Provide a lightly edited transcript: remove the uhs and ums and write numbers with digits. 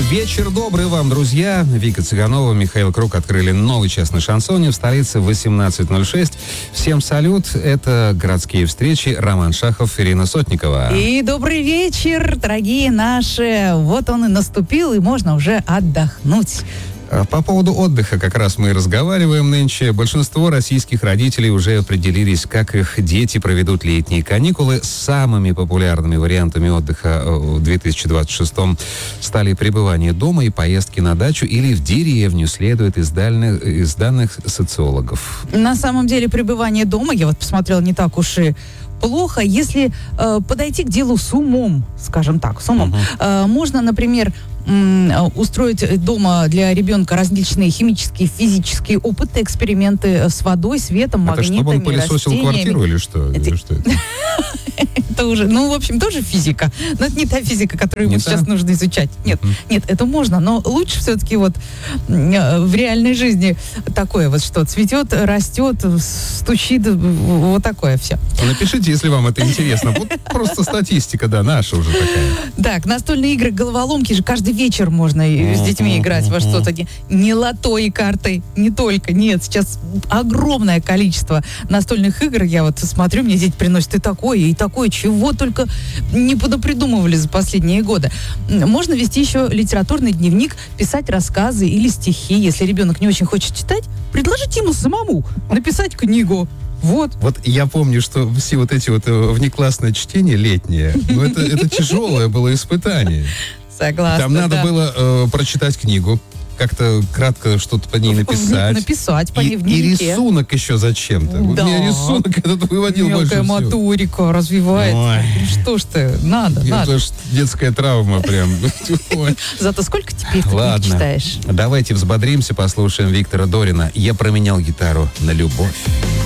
Вечер добрый вам, друзья. Вика Цыганова, Михаил Круг открыли новый час на шансоне в столице 18:06. Всем салют. Это городские встречи. Роман Шахов, Ирина Сотникова. И добрый вечер, дорогие наши. Вот он и наступил, и можно уже отдохнуть. По поводу отдыха как раз мы и разговариваем нынче. Большинство российских родителей уже определились, как их дети проведут летние каникулы. Самыми популярными вариантами отдыха в 2026-м стали пребывание дома и поездки на дачу или в деревню, следует из данных социологов. На самом деле пребывание дома, я вот посмотрела, не так уж и плохо, если подойти к делу с умом, скажем так, с умом. Можно, например, устроить дома для ребенка различные химические, физические опыты, эксперименты с водой, светом, магнитами, это чтобы он пылесосил растениями. Квартиру или что? Или что это? Это уже, в общем, тоже физика. Но это не та физика, которую ему сейчас нужно изучать. Нет, это можно, но лучше все-таки вот в реальной жизни такое вот, что цветет, растет, стучит, вот такое все. Напишите, если вам это интересно. Вот просто статистика, да, наша уже такая. Так, настольные игры, головоломки же каждый вечер можно с детьми играть во что-то. Не лото и карты, не только, нет. Сейчас огромное количество настольных игр. Я вот смотрю, мне дети приносят и такое, чего только не подопридумывали за последние годы. Можно вести еще литературный дневник, писать рассказы или стихи. Если ребенок не очень хочет читать, предложите ему самому написать книгу. Вот я помню, что все вот эти вот внеклассное чтение летнее, это тяжелое было испытание. Согласна. Там надо было прочитать книгу, как-то кратко что-то по ней написать. Написать по ней в дневнике. И рисунок еще зачем-то. Да. Мне рисунок этот выводил больше всего. Мелкая моторика развивается. Что ж ты, надо. Это ж детская травма прям. Зато сколько теперь ты Ладно. читаешь? Давайте взбодримся, послушаем Виктора Дорина. Я променял гитару на любовь.